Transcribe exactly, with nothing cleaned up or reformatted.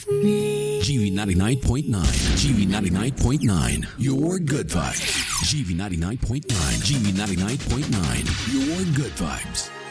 with me. G V ninety-nine point nine. G V ninety-nine point nine. Your good vibes. G V ninety-nine point nine. G V ninety-nine point nine. Your good vibes.